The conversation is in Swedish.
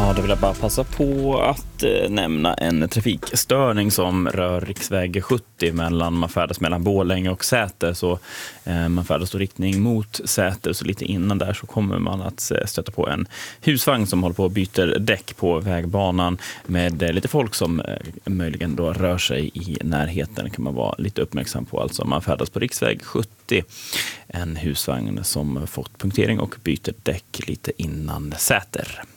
Ja, då vill jag bara passa på att nämna en trafikstörning som rör riksväg 70 man färdas mellan Borlänge och Säter. Så man färdas då riktning mot Säter, så lite innan där så kommer man att stöta på en husvagn som håller på att byta däck på vägbanan med lite folk som möjligen då rör sig i närheten. Kan man vara lite uppmärksam på. Alltså man färdas på riksväg 70, en husvagn som fått punktering och byter däck lite innan Säter.